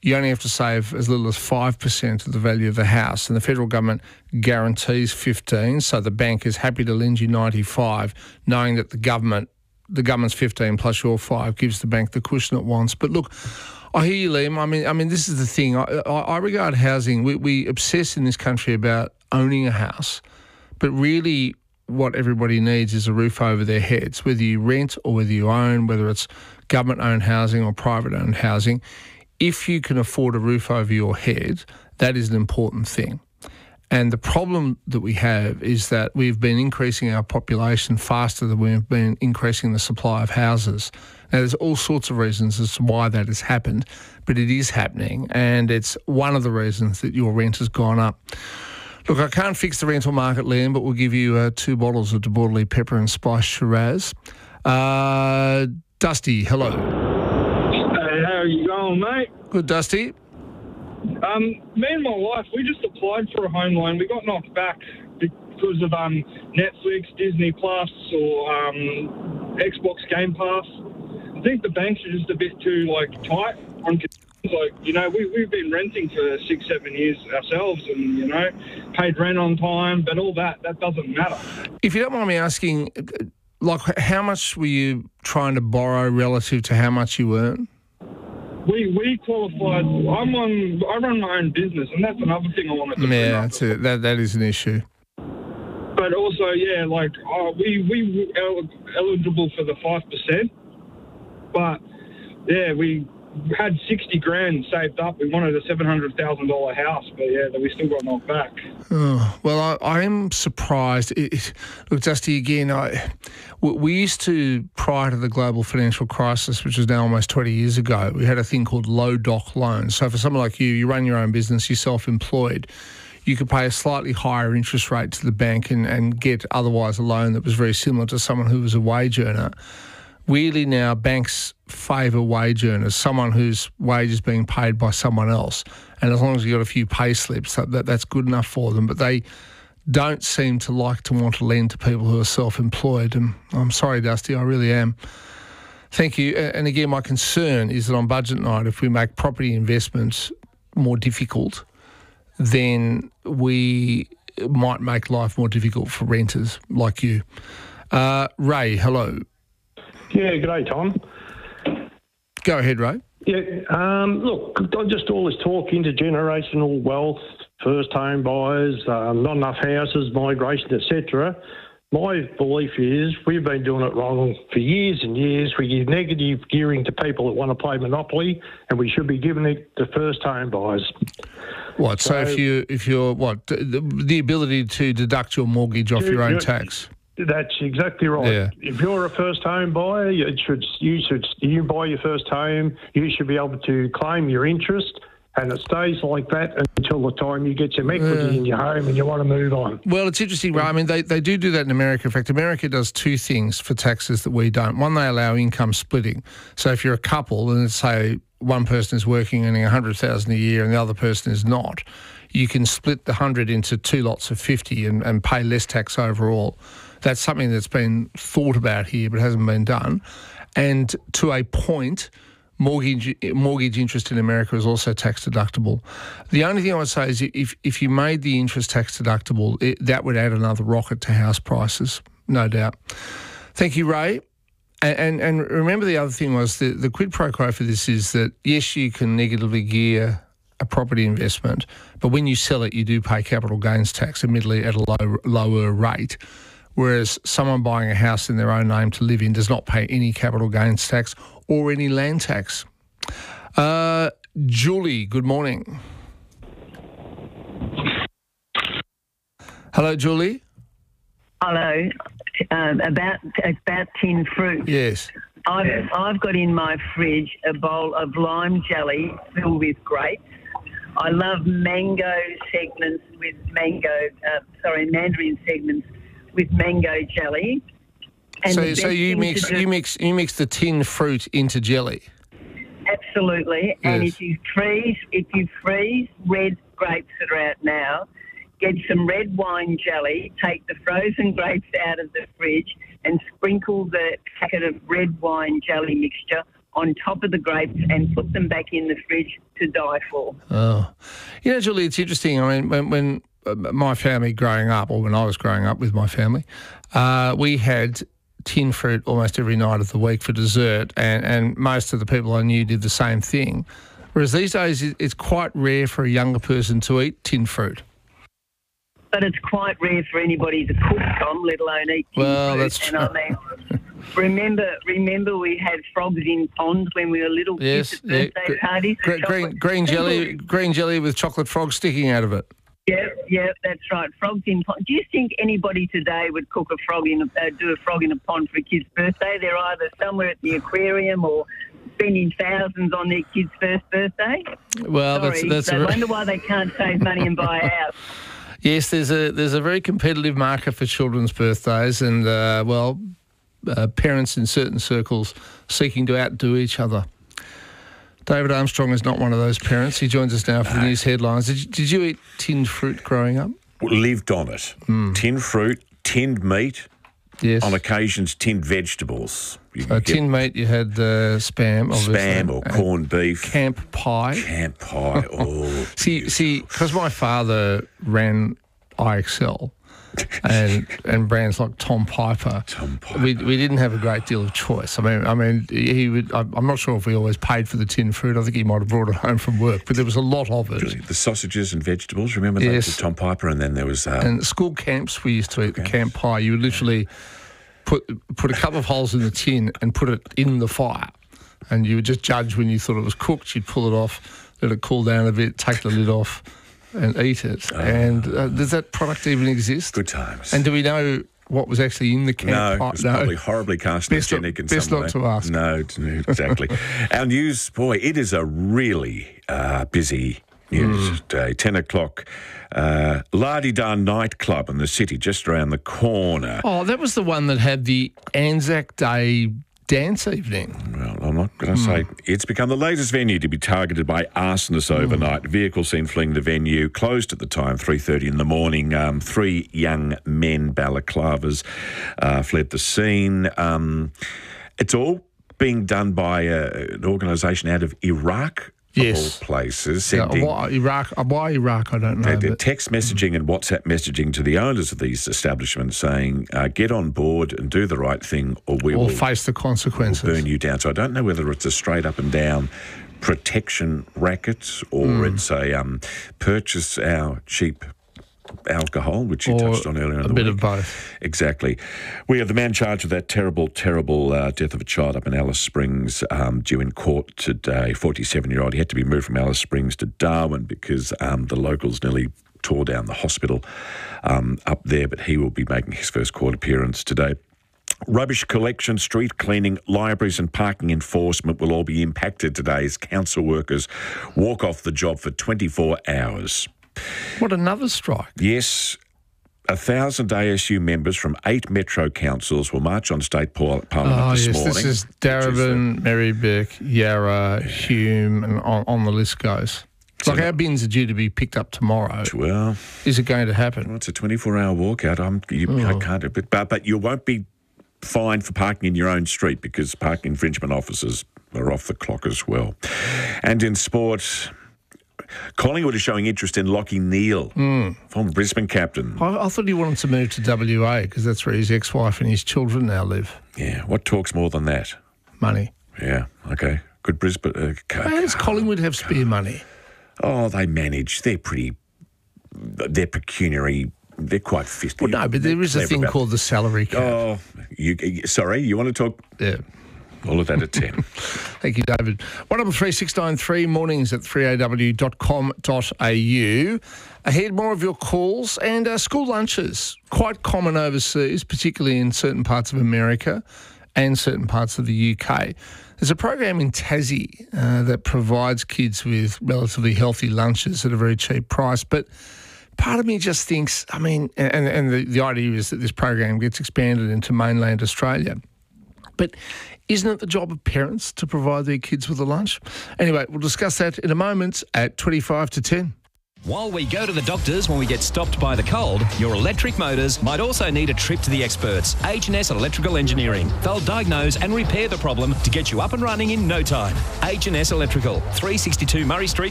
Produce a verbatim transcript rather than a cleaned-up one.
you only have to save as little as five percent of the value of the house, and the federal government guarantees fifteen, so the bank is happy to lend you ninety-five, knowing that the government, the government's fifteen plus your five gives the bank the cushion it wants. But look, I hear you, Liam. I mean, I mean, this is the thing. I, I, I regard housing, we, we obsess in this country about owning a house, but really what everybody needs is a roof over their heads, whether you rent or whether you own, whether it's government-owned housing or private-owned housing. If you can afford a roof over your head, that is an important thing. And the problem that we have is that we've been increasing our population faster than we've been increasing the supply of houses. Now, there's all sorts of reasons as to why that has happened, but it is happening, and it's one of the reasons that your rent has gone up. Look, I can't fix the rental market, Liam, but we'll give you uh, two bottles of De Bordeley Pepper and Spice Shiraz. Uh, Dusty, hello. Hey, how are you going, mate? Good, Dusty. Um, me and my wife, we just applied for a home loan. We got knocked back because of um, Netflix, Disney Plus, or um, Xbox Game Pass. I think the banks are just a bit too like tight on. Like, you know, we, we've been renting for six, seven years ourselves and, you know, paid rent on time, but all that, that doesn't matter. If you don't mind me asking, like, how much were you trying to borrow relative to how much you earn? We we qualified. I'm on. I run my own business, and that's another thing I wanted to bring Yeah, up. that's it. That that is an issue. But also, yeah, like uh, we we were eligible for the five percent, but yeah, we had sixty grand saved up. We wanted a seven hundred thousand dollar house, but yeah, we still got knocked back. Oh, well, I, I am surprised. It, it, look, Dusty, again, I, we used to, prior to the global financial crisis, which is now almost twenty years ago, we had a thing called low doc loans. So for someone like you, you run your own business, you're self-employed, you could pay a slightly higher interest rate to the bank and, and get otherwise a loan that was very similar to someone who was a wage earner. Weirdly now, banks favour wage earners, someone whose wage is being paid by someone else. And as long as you've got a few pay slips, that, that, that's good enough for them. But they don't seem to like to want to lend to people who are self-employed. And I'm sorry, Dusty, I really am. Thank you. And again, my concern is that on budget night, if we make property investments more difficult, then we might make life more difficult for renters like you. Uh, Ray, hello. Yeah, good day, Tom. Go ahead, Ray. Yeah, um, look, just all this talk, intergenerational wealth, first home buyers, um, not enough houses, migration, et cetera. My belief is we've been doing it wrong for years and years. We give negative gearing to people that want to play Monopoly, and we should be giving it to first home buyers. What? So, so if you if you're what the, the ability to deduct your mortgage off your own tax. That's exactly right. Yeah. If you're a first home buyer, it should you should you buy your first home, you should be able to claim your interest, and it stays like that until the time you get some equity yeah. in your home and you want to move on. Well, it's interesting, right? I mean, they, they do do that in America. In fact, America does two things for taxes that we don't. One, they allow income splitting. So if you're a couple and let's say one person is working earning one hundred thousand dollars a year and the other person is not, you can split the one hundred into two lots of fifty and, and pay less tax overall. That's something that's been thought about here but hasn't been done. And to a point, mortgage mortgage interest in America is also tax deductible. The only thing I would say is if, if you made the interest tax deductible, it, that would add another rocket to house prices, no doubt. Thank you, Ray. And, and, and remember the other thing was the, the quid pro quo for this is that, yes, you can negatively gear a property investment, but when you sell it, you do pay capital gains tax, admittedly at a low, lower rate. Whereas someone buying a house in their own name to live in does not pay any capital gains tax or any land tax. Uh, Julie, good morning. Hello, Julie. Hello. Um, about about tin fruit. Yes. I've, I've got in my fridge a bowl of lime jelly filled with grapes. I love mango segments with mango, uh, sorry, mandarin segments with mango jelly. And so, so you mix you mix you mix the tin fruit into jelly. Absolutely. Yes. And if you freeze if you freeze red grapes that are out now, get some red wine jelly, take the frozen grapes out of the fridge and sprinkle the packet of red wine jelly mixture on top of the grapes and put them back in the fridge to die for. Oh. You know, Julie, it's interesting. I mean, when, when uh, my family growing up, or when I was growing up with my family, uh, we had tin fruit almost every night of the week for dessert, and, and most of the people I knew did the same thing. Whereas these days, it's quite rare for a younger person to eat tin fruit. But it's quite rare for anybody to cook, Tom, let alone eat tin well, fruit. That's true. And I mean, remember, remember we had frogs in ponds when we were little yes, kids at birthday yeah. parties. Green, green, green jelly, green jelly with chocolate frogs sticking out of it. Yeah, yeah, that's right. Frogs in pond. Do you think anybody today would cook a frog in, a, uh, do a frog in a pond for a kid's birthday? They're either somewhere at the aquarium or spending thousands on their kid's first birthday. Well, Sorry, that's that's. I a... wonder why they can't save money and buy a house. Yes, there's a there's a very competitive market for children's birthdays, and uh, well, uh, parents in certain circles seeking to outdo each other. David Armstrong is not one of those parents. He joins us now for the news headlines. Did you, did you eat tinned fruit growing up? Lived on it. Mm. Tinned fruit, tinned meat. Yes. On occasions, tinned vegetables. So tinned meat, you had uh, spam, obviously. Spam or corned beef. Camp pie. Camp pie. Oh, see, see, because my father ran I X L and and brands like Tom Piper, Tom Piper. We we didn't have a great deal of choice. I mean, I mean, he would. I'm not sure if we always paid for the tin fruit. I think he might have brought it home from work, but there was a lot of it. Really? The sausages and vegetables. Remember yes. those? Tom Piper, and then there was um, and school camps. We used to eat the camp pie. You would literally put put a couple of holes in the tin and put it in the fire, and you would just judge when you thought it was cooked. You'd pull it off, let it cool down a bit, take the lid off, and eat it. Oh. And uh, does that product even exist? Good times. And do we know what was actually in the camp no, pie? It was No, probably horribly carcinogenic in best some not way. to ask. No, exactly. Our news, boy, it is a really uh, busy news mm. day. Ten o'clock, uh, La-di-Da nightclub in the city, just around the corner. Oh, that was the one that had the Anzac Day dance evening. Well, I'm not going to mm. say it's become the latest venue to be targeted by arsonists overnight. Mm. Vehicles seen fleeing the venue, closed at the time, three thirty in the morning. Um, three young men, balaclavas, uh, fled the scene. Um, it's all being done by uh, an organisation out of Iraq. Yes. Of all places. Sending, yeah, why Iraq? Why Iraq? I don't know. They're text messaging and WhatsApp messaging to the owners of these establishments saying, uh, get on board and do the right thing or we or will face the consequences. Burn you down. So I don't know whether it's a straight up and down protection racket or mm. it's a um, purchase our cheap alcohol, which you or touched on earlier in a the bit week. of both. Exactly. We have the man charged with that terrible, terrible uh, death of a child up in Alice Springs, um, due in court today. forty-seven-year-old. He had to be moved from Alice Springs to Darwin because um, the locals nearly tore down the hospital um, up there, but he will be making his first court appearance today. Rubbish collection, street cleaning, libraries and parking enforcement will all be impacted today as council workers walk off the job for twenty-four hours. What, another strike? Yes. A thousand A S U members from eight metro councils will march on state parliament oh, this yes, morning. This is Darebin, is the... Marybeck, Yarra, Hume, and on, on the list goes. So like our bins are due to be picked up tomorrow. Well, is it going to happen? Well, it's a twenty-four hour walkout. I'm, you, oh. I can't, but, but but you won't be fined for parking in your own street because parking infringement officers are off the clock as well. And in sport, Collingwood is showing interest in Lachie Neale, mm. former Brisbane captain. I, I thought he wanted to move to W A because that's where his ex-wife and his children now live. Yeah, what talks more than that? Money. Yeah, okay. Good Brisbane. Uh, How does Collingwood have spare money? Oh, they manage. They're pretty. They're pecuniary. They're quite fisty. Well, no, but there is a thing called the salary cap. Oh, you, sorry, you want to talk? Yeah. All of that at ten. Thank you, David. one double three six nine three, mornings at three a w dot com dot a u. Ahead, more of your calls and uh, school lunches. Quite common overseas, particularly in certain parts of America and certain parts of the U K. There's a program in Tassie uh, that provides kids with relatively healthy lunches at a very cheap price, but part of me just thinks, I mean, and, and the, the idea is that this program gets expanded into mainland Australia. But isn't it the job of parents to provide their kids with a lunch? Anyway, we'll discuss that in a moment at twenty-five to ten. While we go to the doctors when we get stopped by the cold, your electric motors might also need a trip to the experts, H and S Electrical Engineering. They'll diagnose and repair the problem to get you up and running in no time. H and S Electrical, three sixty-two Murray Street,